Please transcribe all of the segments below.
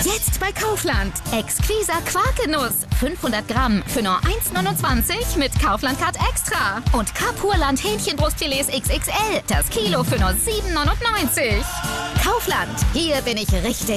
Jetzt bei Kaufland. Exquisa Quarkenuss. 500 Gramm für nur 1,29 mit Kaufland-Card Extra. Und Kapurland Hähnchenbrustfilets XXL. Das Kilo für nur 7,99. Kaufland. Hier bin ich richtig.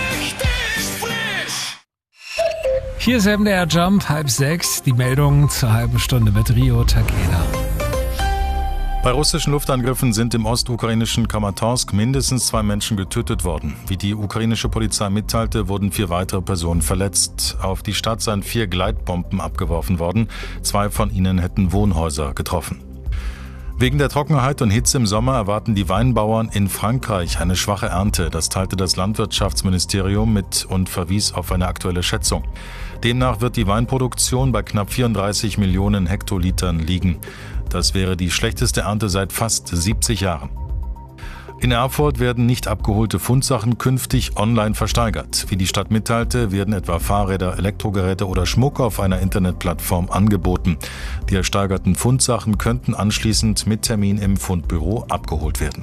Hier ist MDR Jump, 5:30. Die Meldung zur halben Stunde mit Rio Takeda. Bei russischen Luftangriffen sind im ostukrainischen Kramatorsk mindestens 2 Menschen getötet worden. Wie die ukrainische Polizei mitteilte, wurden 4 weitere Personen verletzt. Auf die Stadt seien 4 Gleitbomben abgeworfen worden. 2 von ihnen hätten Wohnhäuser getroffen. Wegen der Trockenheit und Hitze im Sommer erwarten die Weinbauern in Frankreich eine schwache Ernte. Das teilte das Landwirtschaftsministerium mit und verwies auf eine aktuelle Schätzung. Demnach wird die Weinproduktion bei knapp 34 Millionen Hektolitern liegen. Das wäre die schlechteste Ernte seit fast 70 Jahren. In Erfurt werden nicht abgeholte Fundsachen künftig online versteigert. Wie die Stadt mitteilte, werden etwa Fahrräder, Elektrogeräte oder Schmuck auf einer Internetplattform angeboten. Die ersteigerten Fundsachen könnten anschließend mit Termin im Fundbüro abgeholt werden.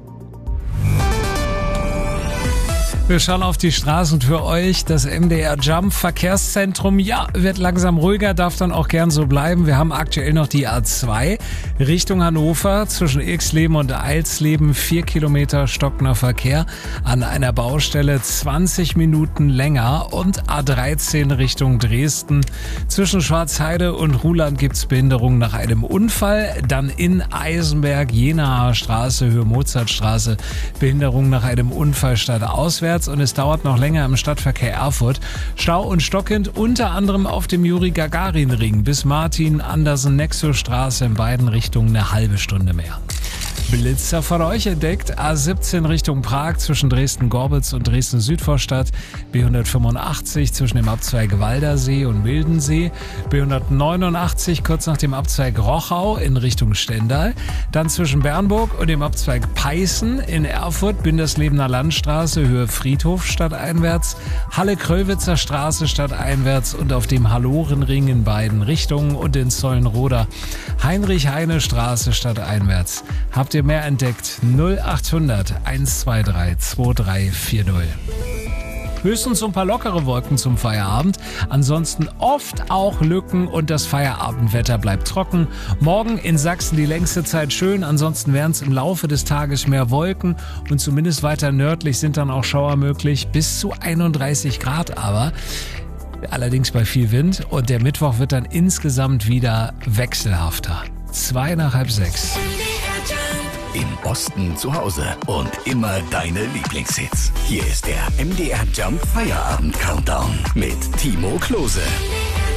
Wir schauen auf die Straßen für euch. Das MDR Jump Verkehrszentrum, wird langsam ruhiger, darf dann auch gern so bleiben. Wir haben aktuell noch die A2 Richtung Hannover zwischen Irxleben und Eilsleben. 4 Kilometer stockender Verkehr an einer Baustelle, 20 Minuten länger. Und A13 Richtung Dresden. Zwischen Schwarzheide und Ruhland gibt's Behinderungen nach einem Unfall. Dann in Eisenberg, Jenaer Straße, Höhe Mozartstraße, Behinderung nach einem Unfall stadtauswärts. Und es dauert noch länger im Stadtverkehr Erfurt. Stau und stockend unter anderem auf dem Juri-Gagarin-Ring bis Martin-Andersen-Nexo-Straße in beiden Richtungen eine halbe Stunde mehr. Blitzer von euch entdeckt. A17 Richtung Prag zwischen Dresden-Gorbitz und Dresden-Südvorstadt. B185 zwischen dem Abzweig Waldersee und Mildensee. B189 kurz nach dem Abzweig Rochau in Richtung Stendal. Dann zwischen Bernburg und dem Abzweig Peißen in Erfurt. Binderslebener Landstraße, Höhe Friedhof stadteinwärts. Halle-Kröwitzer Straße stadteinwärts und auf dem Hallorenring in beiden Richtungen und in Zollenroda. Heinrich-Heine-Straße stadteinwärts. Habt ihr mehr entdeckt? 0800 123 2340. Höchstens so ein paar lockere Wolken zum Feierabend. Ansonsten oft auch Lücken und das Feierabendwetter bleibt trocken. Morgen in Sachsen die längste Zeit schön. Ansonsten wären es im Laufe des Tages mehr Wolken und zumindest weiter nördlich sind dann auch Schauer möglich. Bis zu 31 Grad aber. Allerdings bei viel Wind. Und der Mittwoch wird dann insgesamt wieder wechselhafter. 5:02 nach 5:30. Im Osten zu Hause und immer deine Lieblingshits. Hier ist der MDR Jump Feierabend Countdown mit Timo Klose.